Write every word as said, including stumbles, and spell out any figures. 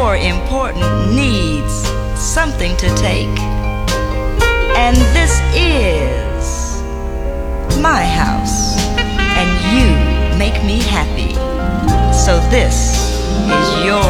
more important, needs something to take. And this is my house, and you make me happy. So this is your